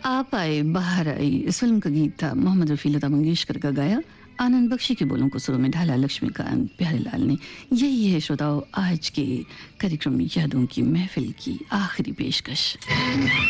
आप आए बाहर आई इस फिल्म का गीत था मोहम्मद रफ़ी लता मंगेशकर का गाया, आनंद बख्शी के बोलों को सुरों में ढाला लक्ष्मीकांत प्यारेलाल ने। यही है श्रोताओं आज के कार्यक्रम यादों की महफिल की आखिरी पेशकश।